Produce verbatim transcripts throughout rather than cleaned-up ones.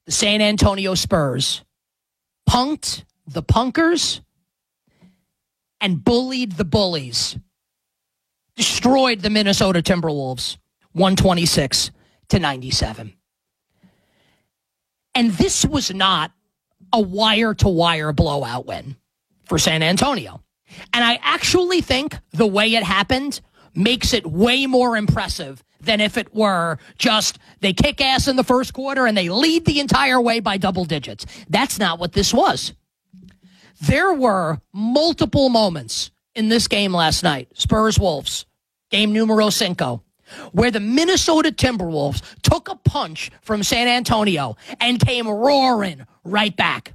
the San Antonio Spurs punked the punkers and bullied the bullies, destroyed the Minnesota Timberwolves one twenty-six to ninety-seven. And this was not a wire-to-wire blowout win for San Antonio. And I actually think the way it happened makes it way more impressive than if it were just they kick ass in the first quarter and they lead the entire way by double digits. That's not what this was. There were multiple moments in this game last night, Spurs-Wolves, game numero cinco, where the Minnesota Timberwolves took a punch from San Antonio and came roaring right back.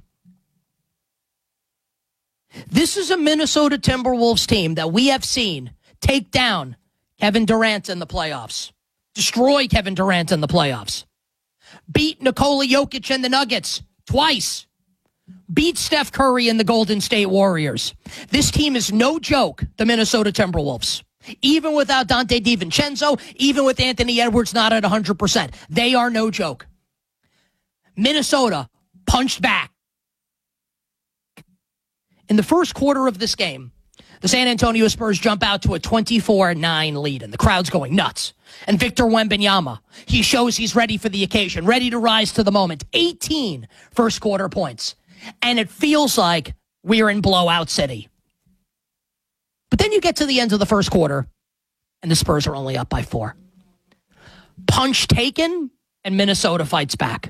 This is a Minnesota Timberwolves team that we have seen take down Kevin Durant in the playoffs, destroy Kevin Durant in the playoffs, beat Nikola Jokic and the Nuggets twice, beat Steph Curry and the Golden State Warriors. This team is no joke, the Minnesota Timberwolves. Even without Dante DiVincenzo, even with Anthony Edwards not at one hundred percent, they are no joke. Minnesota punched back. In the first quarter of this game, the San Antonio Spurs jump out to a twenty-four nine lead, and the crowd's going nuts. And Victor Wembanyama, he shows he's ready for the occasion, ready to rise to the moment. eighteen first quarter points. And it feels like we're in blowout city. But then you get to the end of the first quarter, and the Spurs are only up by four. Punch taken, and Minnesota fights back.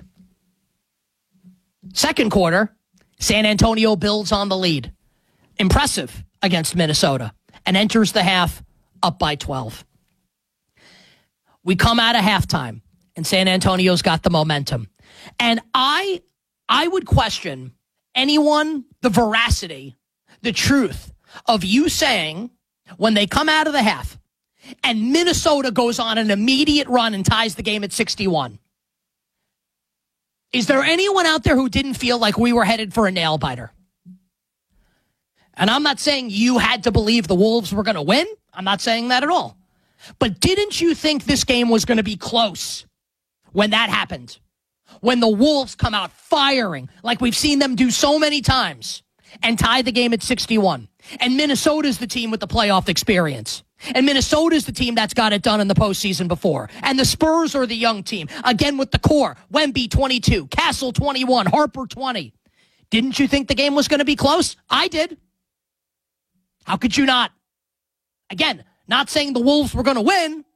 Second quarter, San Antonio builds on the lead. Impressive against Minnesota, and enters the half up by twelve. We come out of halftime, and San Antonio's got the momentum. And I, I would question anyone, the veracity, the truth of you saying when they come out of the half and Minnesota goes on an immediate run and ties the game at sixty-one. Is there anyone out there who didn't feel like we were headed for a nail biter? And I'm not saying you had to believe the Wolves were going to win. I'm not saying that at all. But didn't you think this game was going to be close when that happened? When the Wolves come out firing like we've seen them do so many times and tie the game at sixty-one. And Minnesota's the team with the playoff experience. And Minnesota's the team that's got it done in the postseason before. And the Spurs are the young team. Again with the core. Wemby twenty-two, Castle twenty-one, Harper twenty. Didn't you think the game was going to be close? I did. How could you not? Again, not saying the Wolves were going to win.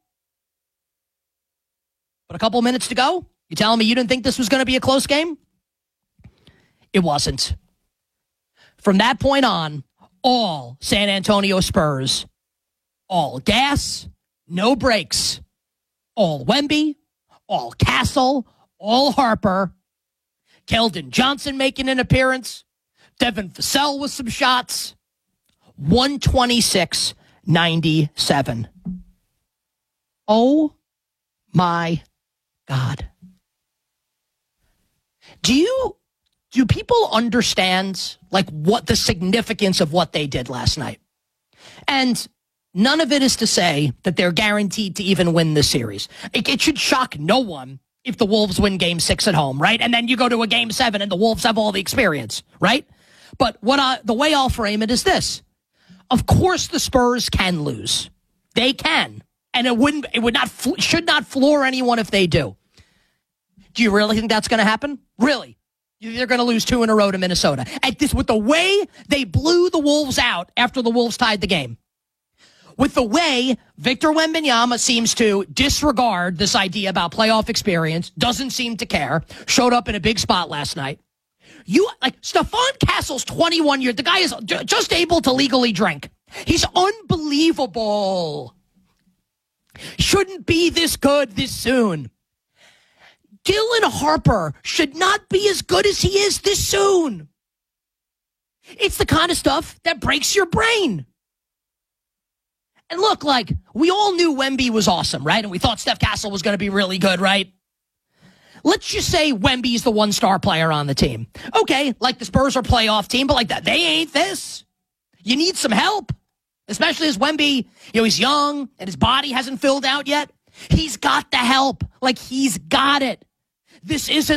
But a couple minutes to go, you telling me you didn't think this was going to be a close game? It wasn't. From that point on, all San Antonio Spurs, all gas, no brakes, all Wemby, all Castle, all Harper, Keldon Johnson making an appearance, Devin Vassell with some shots, one twenty-six ninety-seven. Oh my God. Do you Do people understand, like, what the significance of what they did last night? And none of it is to say that they're guaranteed to even win this series. It, it should shock no one if the Wolves win game six at home, right? And then you go to a game seven and the Wolves have all the experience, right? But what I, the way I'll frame it is this. Of course the Spurs can lose. They can. And it wouldn't, it would not, should not floor anyone if they do. Do you really think that's going to happen? Really? They're going to lose two in a row to Minnesota. At this, with the way they blew the Wolves out after the Wolves tied the game, with the way Victor Wembanyama seems to disregard this idea about playoff experience, doesn't seem to care, showed up in a big spot last night. You like Stephon Castle's twenty-one years. The guy is just able to legally drink. He's unbelievable. Shouldn't be this good this soon. Dylan Harper should not be as good as he is this soon. It's the kind of stuff that breaks your brain. And look, like, we all knew Wemby was awesome, right? And we thought Steph Castle was going to be really good, right? Let's just say Wemby's the one-star player on the team. Okay, like the Spurs are a playoff team, but like that, they ain't this. You need some help, especially as Wemby, you know, he's young and his body hasn't filled out yet. He's got the help. Like, he's got it. This isn't